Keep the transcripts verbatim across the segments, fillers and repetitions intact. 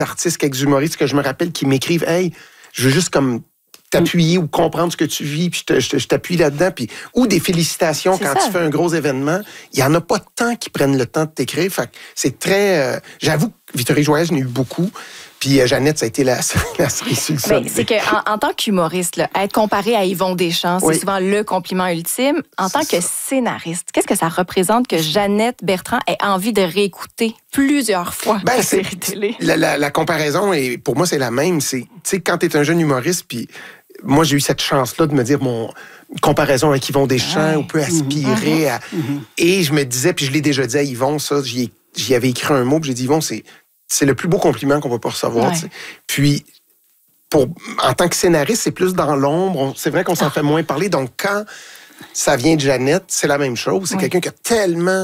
artistes, quelques humoristes que je me rappelle qui m'écrivent « Hey, je veux juste comme t'appuyer ou comprendre ce que tu vis, puis je, je, je t'appuie là-dedans. » Puis ou des félicitations c'est quand ça. Tu fais un gros événement. Il n'y en a pas tant qui prennent le temps de t'écrire. Fait que c'est très... Euh, j'avoue que Vittorie Joyeux, j'en ai eu beaucoup. Puis euh, Jeannette, ça a été la, la cerise sur le sommet. C'est qu'en en tant qu'humoriste, là, être comparé à Yvon Deschamps, c'est oui. souvent le compliment ultime. En tant que ça. scénariste, qu'est-ce que ça représente que Jeannette Bertrand ait envie de réécouter plusieurs fois ben, la série télé? La, la, la comparaison, est, pour moi, c'est la même. Tu sais, quand tu es un jeune humoriste, puis moi, j'ai eu cette chance-là de me dire, mon comparaison avec Yvon Deschamps, on peut aspirer à... Et je me disais, puis je l'ai déjà dit à Yvon, ça, j'y, j'y avais écrit un mot, puis j'ai dit, Yvon, c'est... C'est le plus beau compliment qu'on va pas recevoir. Ouais. Puis, pour, en tant que scénariste, c'est plus dans l'ombre. C'est vrai qu'on s'en ah. fait moins parler. Donc, quand ça vient de Jeannette, c'est la même chose. C'est ouais. quelqu'un qui a tellement,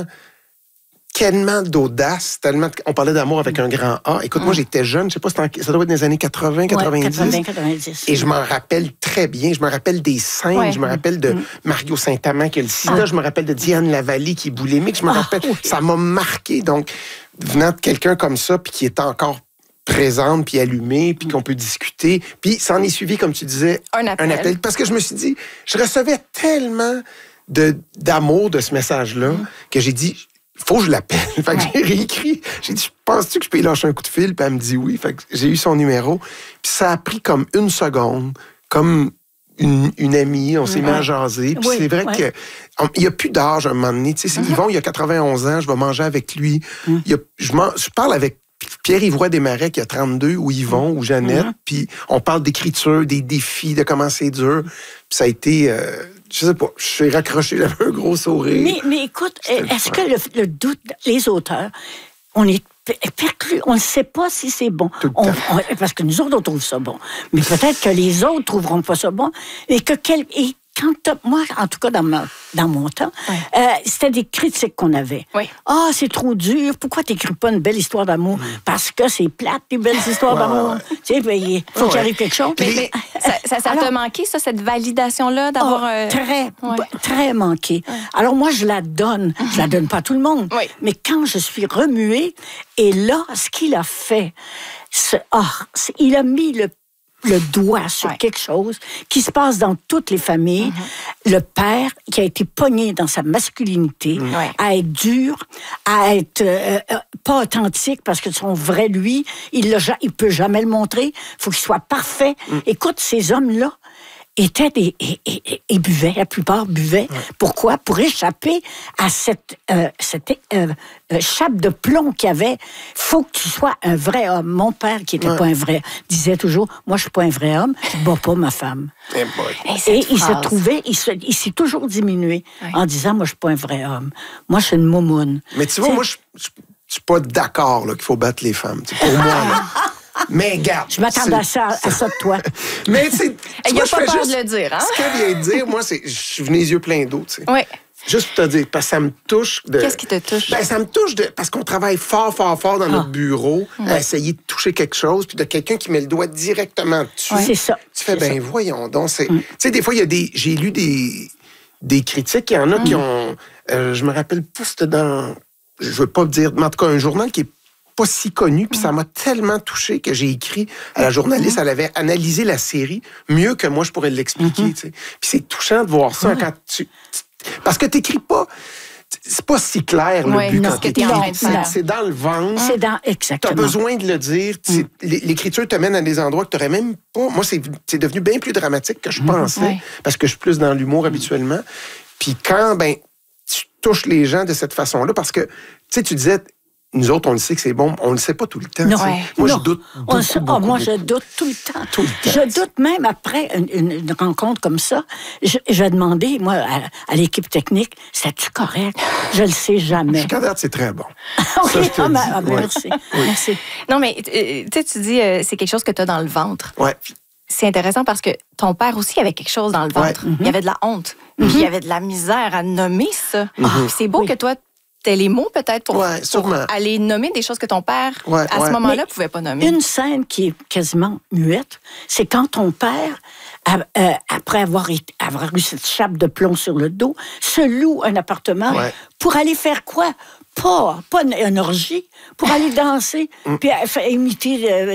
tellement d'audace, tellement... On parlait d'amour avec un grand A. Écoute, ah. moi, j'étais jeune. Je sais pas, en... ça doit être dans les années quatre-vingts, quatre-vingt-dix. Ouais, quatre-vingts, quatre-vingt-dix. Et je m'en rappelle très bien. Je me rappelle des scènes. Ouais. Je me rappelle de mm. Mario Saint-Amand qui a le sida. Ah. Je me rappelle de Diane Lavallée qui est boulémique. Je me ah. rappelle... Oui. Ça m'a marqué. Donc... venant de quelqu'un comme ça, puis qui est encore présente, puis allumée, puis qu'on peut discuter. Puis ça en est suivi, comme tu disais, un appel. un appel. Parce que je me suis dit, je recevais tellement de, d'amour de ce message-là mm. que j'ai dit, faut que je l'appelle. Fait que ouais. j'ai réécrit. J'ai dit, penses-tu que je peux y lâcher un coup de fil? Puis elle me dit oui. Fait que j'ai eu son numéro. Puis ça a pris comme une seconde, comme... Une, une amie, on s'est ouais. mis à jaser. Puis oui, c'est vrai ouais. qu'il n'y a plus d'âge à un moment donné. Tu sais, mm-hmm. Yvon, il a quatre-vingt-onze ans, je vais manger avec lui. Mm. Il y a, je, man, je parle avec Pierre-Yvroy Desmarais qui a trente-deux, ou Yvon, mm. ou Jeannette. Mm-hmm. Puis on parle d'écriture, des défis, de comment c'est dur. Puis ça a été... Euh, je sais pas, je suis raccroché, j'avais un gros sourire. Mais, mais écoute, C'était est-ce que le, le doute, les auteurs, on est perclus, on ne sait pas si c'est bon. On, on, parce que nous autres, on trouve ça bon. Mais peut-être que les autres trouveront pas ça bon. Et que quel, et quand moi, en tout cas, dans, ma, dans mon temps, oui. euh, c'était des critiques qu'on avait. Oui. Ah, c'est trop dur. Pourquoi t'écris pas une belle histoire d'amour? Mm. Parce que c'est plate, les belles histoires ouais, d'amour. Ouais. Tu sais, il faut ouais. qu'il arrive quelque chose. Mais, mais ça, ça, ça Alors, t'a manqué, ça, cette validation-là, d'avoir... Oh, euh... Très, ouais. très manqué. Ouais. Alors moi, je la donne. Mm-hmm. Je la donne pas à tout le monde. Oui. Mais quand je suis remuée, et là, ce qu'il a fait, c'est, oh, c'est, il a mis le le doigt sur ouais. quelque chose qui se passe dans toutes les familles. Mm-hmm. Le père qui a été pogné dans sa masculinité, mm-hmm. à être dur, à être euh, euh, pas authentique parce que son vrai lui, il ne peut jamais le montrer. Il faut qu'il soit parfait. Mm. Écoute, ces hommes-là étaient des... Et, et, et buvaient, la plupart buvaient. Ouais. Pourquoi? Pour échapper à cette, euh, cette euh, euh, chape de plomb qu'il y avait. Faut que tu sois un vrai homme. Mon père, qui n'était ouais. pas un vrai, disait toujours, moi, je suis pas un vrai homme, je bats pas ma femme. Hey et et il se trouvait, il, se, il s'est toujours diminué ouais. en disant, moi, je suis pas un vrai homme. Moi, je suis une moumoune. Mais tu vois, T'sais, moi, je suis pas d'accord là, qu'il faut battre les femmes. T'sais, pour moi, là. Mais garde. Je m'attendais à ça, à ça de toi. Mais tu sais, il n'y a pas peur juste, de le dire, hein? Ce qu'elle vient de dire, moi, c'est, je suis venu les yeux pleins d'eau, tu sais. Oui. Juste pour te dire, parce que ça me touche. De... Qu'est-ce qui te touche? Ben, ça me touche de... parce qu'on travaille fort, fort, fort dans ah. notre bureau mmh. à essayer de toucher quelque chose, puis de quelqu'un qui met le doigt directement dessus. Ouais. C'est ça. Tu fais, c'est ben ça. voyons donc. C'est... Mmh. Tu sais, des fois, il y a des... J'ai lu des, des critiques, il y en a mmh. qui ont... Euh, je me rappelle pas, c'était dans... Je veux pas dire... Mais en tout cas, un journal qui est pas si connu, puis ça m'a tellement touché que j'ai écrit à la journaliste, elle avait analysé la série mieux que moi, je pourrais l'expliquer. Mm-hmm. Puis c'est touchant de voir ça ouais. quand tu... Parce que t'écris pas... C'est pas si clair, le ouais, but, non, quand t'écris. C'est, c'est dans le ventre. C'est dans... Exactement. T'as besoin de le dire. Mm. L'écriture te mène à des endroits que t'aurais même pas... Moi, c'est, c'est devenu bien plus dramatique que je pensais, ouais. parce que je suis plus dans l'humour mm. habituellement. Puis quand, ben, tu touches les gens de cette façon-là, parce que, tu sais, tu disais... Nous autres, on le sait que c'est bon. On le sait pas tout le temps. Non, ouais. Moi, non. je doute beaucoup, on se... beaucoup, oh, Moi, beaucoup. je doute tout le temps. Tout le temps. Je doute même après une, une rencontre comme ça. Je, je vais demander, moi, à, à l'équipe technique, c'est-tu correct? Je le sais jamais. Jusqu'à date, c'est très bon. OK. Ça, ah, ben, ah, merci. Oui. merci. Non, mais tu tu dis, euh, c'est quelque chose que tu as dans le ventre. Oui. C'est intéressant parce que ton père aussi avait quelque chose dans le ventre. Ouais. Mm-hmm. Il y avait de la honte. Mm-hmm. Puis il y avait de la misère à nommer ça. Mm-hmm. C'est beau oui. que toi, t'as les mots peut-être pour, ouais, pour aller nommer des choses que ton père, ouais, à ouais. ce moment-là, ne pouvait pas nommer. Une scène qui est quasiment muette, c'est quand ton père, euh, après avoir, été, avoir eu cette chape de plomb sur le dos, se loue un appartement ouais. pour aller faire quoi? Pas, pas une, une orgie, pour aller danser, puis imiter... Euh,